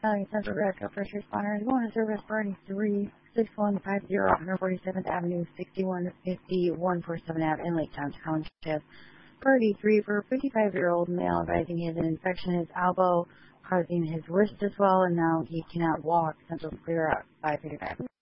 Central Director of First Responders going to service Bernie 36150 147th Avenue, 6150 147th Ave in Lake Township. Birdie 3 for a 55-year-old male advising he has an infection in his elbow, causing his wrist to swell, and now he cannot walk. Central clear out 555.